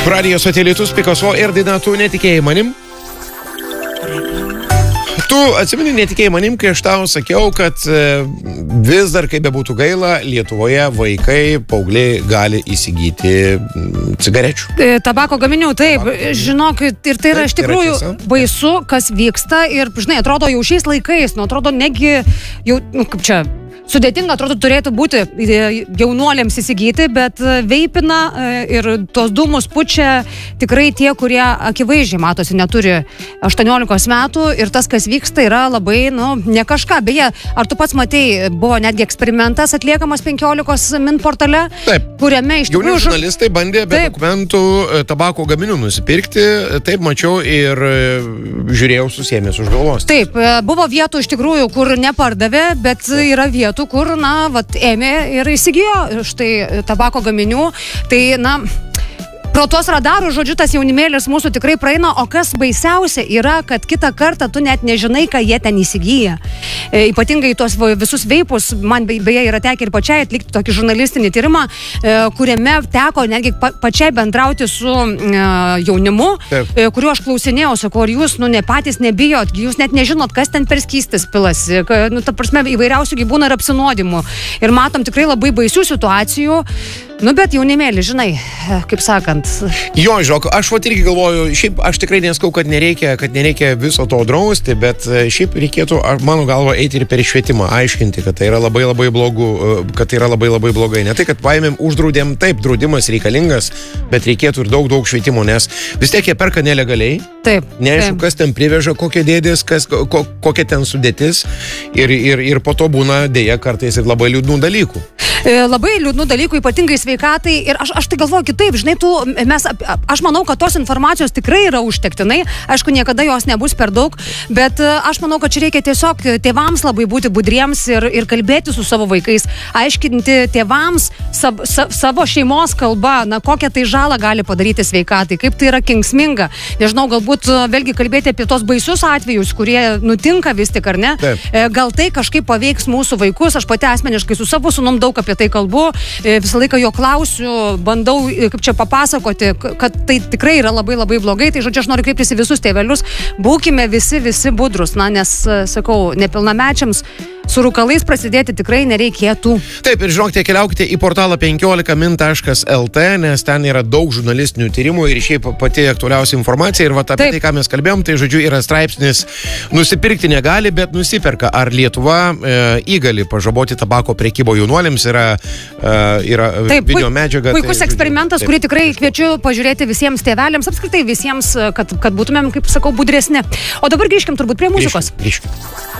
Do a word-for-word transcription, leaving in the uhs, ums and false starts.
Radio Satelitus, Picasso ir daina Tu netikėjai manim. Tu atsimeni, netikėjai manim, kai aš tau sakiau, kad vis dar, kaip bebūtų gaila, Lietuvoje vaikai, paaugliai gali įsigyti cigarečių. Tabako gaminių, taip. Tabako. Žinok, ir tai yra iš tikrųjų baisu, kas vyksta. Ir, žinai, atrodo jau šiais laikais, nu, atrodo, negi jau, nu, kaip čia... Sudėtinga, atrodo, turėtų būti jaunuoliams įsigyti, bet veipina ir tos dūmus pučia tikrai tie, kurie akivaizdžiai matosi neturi aštuoniolikos metų ir tas, kas vyksta, yra labai, nu, ne kažką. Beje, ar tu pats matei, buvo netgi eksperimentas atliekamas penkiolikos min portale, taip, kuriame iš tikrųjų... Jauni žurnalistai bandė be taip. dokumentų tabako gaminių nusipirkti, taip mačiau ir žiūrėjau susiėmęs už galvos. Taip, buvo vietų iš tikrųjų, kur nepardavė, bet taip. Yra vietų, kur, na, vat, ėmė ir įsigijo štai tabako gaminių. Tai, na, pro tuos radarų, žodžiu, tas jaunimėlis mūsų tikrai praeina, o kas baisiausia yra, kad kitą kartą tu net nežinai, ką jie ten įsigyja. E, ypatingai tos visus veipus, man beje yra tekę ir pačiai atlikti tokį žurnalistinį tyrimą, e, kuriame teko netgi pa, pačiai bendrauti su e, jaunimu, e, kuriuo aš klausinėjau, sakau, ar jūs, nu, ne patys nebijot, jūs net nežinot, kas ten per skystis pilasi, ka, nu, ta prasme, įvairiausių gyvūnų ir apsinuodimų. Ir matom tikrai labai baisių situacijų, nu, bet jaunimėlį, žinai, kaip sakant. Jo, žinok, aš vat irgi galvoju, šiaip aš tikrai neskau, kad nereikia, kad nereikia viso to drausti, bet šiaip reikėtų, mano galva, eiti ir per švietimą, aiškinti, kad tai yra labai labai blogų, kad tai yra labai labai blogai. Ne tai, kad paėmėm, uždraudėm, taip, draudimas reikalingas, bet reikėtų ir daug daug švietimo, nes vis tiek jie perka nelegaliai. Taip. Neaišku, taip. Kas ten priveža, kokie dėdės, kas, ko, kokia ten sudėtis ir, ir, ir po to būna dėja kartais ir labai liūdnų dalykų. E, labai liūdnų dalykų, ypatingai sveikatai. Ir aš, aš tai galvoju kitaip, žinai, tu, mes, aš manau, kad tos informacijos tikrai yra užtektinai. Aišku, niekada jos nebus per daug, bet aš manau, kad čia reikia tiesiog tėvams labai būti budriems ir, ir kalbėti su savo vaikais, aiškinti tėvams sav, sa, savo šeimos kalba, na, kokią tai žalą gali padaryti sveikatai, kaip tai yra kenksminga. Nežinau, galbūt vėlgi kalbėti apie tos baisius atvejus, kurie nutinka vis tik, ar ne? Taip. Gal tai kažkaip paveiks mūsų vaikus. Aš pati asmeniškai su savo sūnum daug apie tai kalbu, visą laiką jo klausiu, bandau, kaip čia papasakoti, kad tai tikrai yra labai labai blogai. Tai žodžiu, aš noriu kreiptis į visus tėvelius, būkime visi, visi budrus, na, nes, sakau, nepilnamečiams su rūkalais prasidėti tikrai nereikėtų. Taip, ir žinokite, keliaukite į portalą penkiolika min taškas lt, nes ten yra daug žurnalistinių tyrimų ir šiaip pati aktualiausia informacija. Ir va apie taip. Tai, ką mes kalbėjom, tai žodžiu yra straipsnis nusipirkti negali, bet nusiperka. Ar Lietuva e, įgali pažaboti tabako prekybo jaunuoliams, yra, e, yra taip, video medžiaga. Puikus tai, eksperimentas, taip, kurį tikrai kviečiu pažiūrėti visiems tėveliams, apskritai visiems, kad, kad būtumėm, kaip sakau, budresni. O dabar grįžkim turbūt prie muzikos. Grįžkim, grįžkim.